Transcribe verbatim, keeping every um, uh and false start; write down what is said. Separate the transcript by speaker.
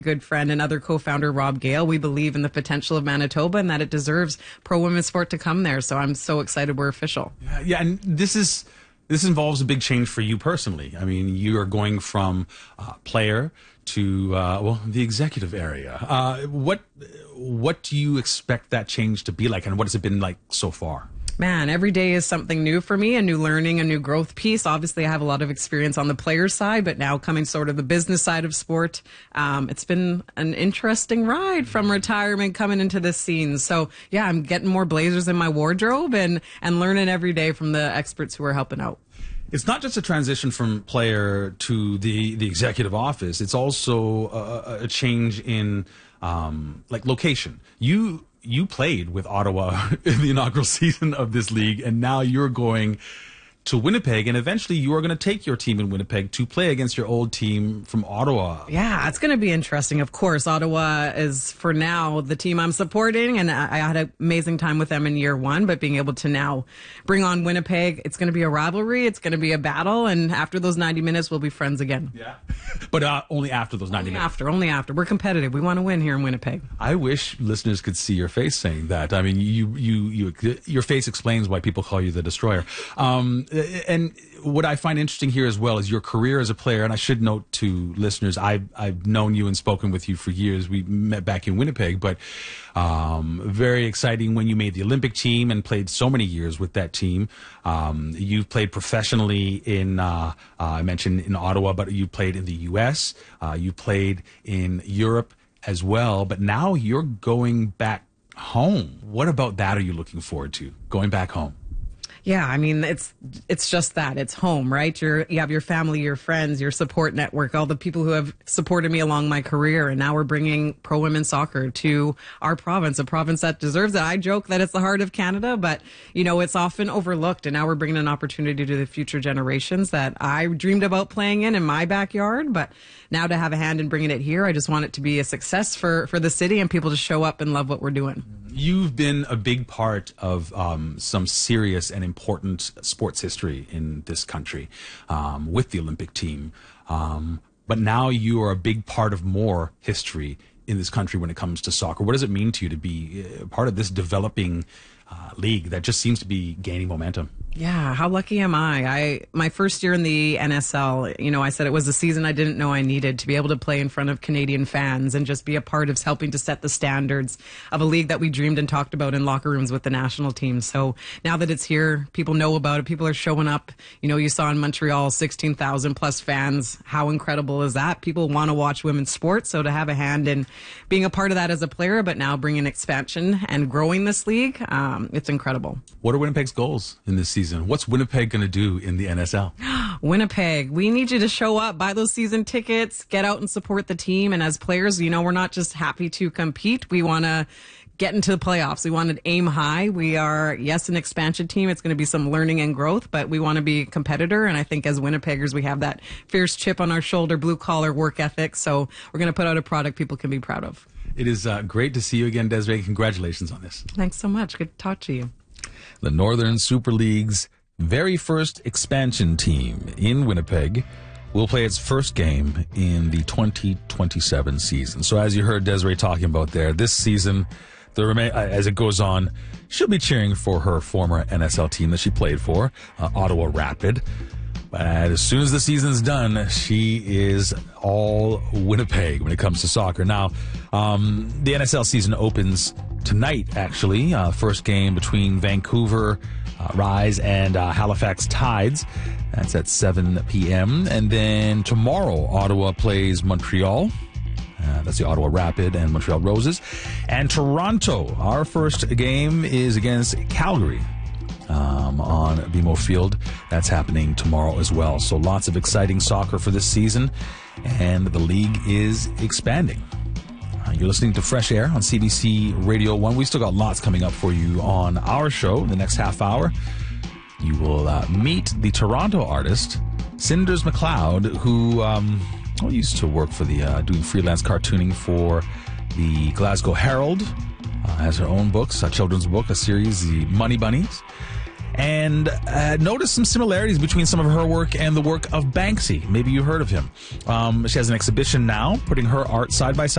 Speaker 1: good friend and other co-founder Rob Gale. We believe in the potential of Manitoba and that it deserves pro women's sport to come there. So I'm so excited we're official.
Speaker 2: Yeah, yeah, and this is this involves a big change for you personally. I mean, you are going from uh, player to uh, well, the executive area. Uh, what what do you expect that change to be like, and what has it been like so far?
Speaker 1: Man, every day is something new for me, a new learning, a new growth piece. Obviously, I have a lot of experience on the player side, but now coming sort of the business side of sport, um, it's been an interesting ride from retirement coming into this scene. So, yeah, I'm getting more blazers in my wardrobe and, and learning every day from the experts who are helping out.
Speaker 2: It's not just a transition from player to the, the executive office. It's also a, a change in um, like location. You you played with Ottawa in the inaugural season of this league, and now you're going to Winnipeg, and eventually you are going to take your team in Winnipeg to play against your old team from Ottawa.
Speaker 1: Yeah, it's going to be interesting. Of course, Ottawa is, for now, the team I'm supporting, and I, I had an amazing time with them in year one, but being able to now bring on Winnipeg, it's going to be a rivalry, it's going to be a battle, and after those ninety minutes, we'll be friends again.
Speaker 2: Yeah, but uh, only after those ninety
Speaker 1: only
Speaker 2: minutes.
Speaker 1: After, only after. We're competitive. We want to win here in Winnipeg.
Speaker 2: I wish listeners could see your face saying that. I mean, you, you, you, your face explains why people call you the Destroyer. Um, And what I find interesting here as well is your career as a player. And I should note to listeners, I've, I've known you and spoken with you for years. We met back in Winnipeg, but um, very exciting when you made the Olympic team and played so many years with that team. Um, you've played professionally in, uh, uh, I mentioned in Ottawa, but you played in the U S. Uh, you played in Europe as well. But now you're going back home. What about that are you looking forward to, going back home?
Speaker 1: Yeah, I mean, it's it's just that. It's home, right? You're, you have your family, your friends, your support network, all the people who have supported me along my career. And now we're bringing pro women's soccer to our province, a province that deserves it. I joke that it's the heart of Canada, but, you know, it's often overlooked. And now we're bringing an opportunity to the future generations that I dreamed about playing in in my backyard. But now to have a hand in bringing it here, I just want it to be a success for, for the city and people to show up and love what we're doing.
Speaker 2: You've been a big part of um, some serious and important sports history in this country um, with the Olympic team. Um, but now you are a big part of more history in this country when it comes to soccer. What does it mean to you to be part of this developing uh, league that just seems to be gaining momentum?
Speaker 1: Yeah, how lucky am I? I my first year in the N S L, you know, I said it was a season I didn't know I needed to be able to play in front of Canadian fans and just be a part of helping to set the standards of a league that we dreamed and talked about in locker rooms with the national team. So now that it's here, people know about it. People are showing up. You know, you saw in Montreal, sixteen thousand plus fans. How incredible is that? People want to watch women's sports. So to have a hand in being a part of that as a player, but now bringing expansion and growing this league, um, it's incredible.
Speaker 2: What are Winnipeg's goals in this season? What's Winnipeg going to do in the N S L?
Speaker 1: Winnipeg, we need you to show up, buy those season tickets, get out and support the team. And as players, you know, we're not just happy to compete. We want to get into the playoffs. We want to aim high. We are, yes, an expansion team. It's going to be some learning and growth, but we want to be a competitor. And I think as Winnipeggers, we have that fierce chip on our shoulder, blue collar work ethic. So we're going to put out a product people can be proud of.
Speaker 2: It is uh, great to see you again, Desiree. Congratulations on this.
Speaker 1: Thanks so much. Good to talk to you.
Speaker 3: The Northern Super League's very first expansion team in Winnipeg will play its first game in the twenty twenty-seven season. So as you heard Desiree talking about there, this season, the remain, as it goes on, she'll be cheering for her former N S L team that she played for, uh, Ottawa Rapid. But as soon as the season's done, she is all Winnipeg when it comes to soccer. Now, um, the N S L season opens tonight, actually. Uh, first game between Vancouver uh, Rise and uh, Halifax Tides. That's at seven p.m. And then tomorrow, Ottawa plays Montreal. Uh, that's the Ottawa Rapid and Montreal Roses. And Toronto, our first game is against Calgary. Um, on B M O Field. That's happening tomorrow as well. So lots of exciting soccer for this season, and the league is expanding. Uh, you're listening to Fresh Air on C B C Radio one. We still got lots coming up for you on our show in the next half hour. You will uh, meet the Toronto artist, Cinders McLeod, who um, well, used to work for the, uh, doing freelance cartooning for the Glasgow Herald. Uh, has her own books, a children's book, a series, The Money Bunnies. And uh, notice some similarities between some of her work and the work of Banksy. Maybe you heard of him. Um, she has an exhibition now, putting her art side by side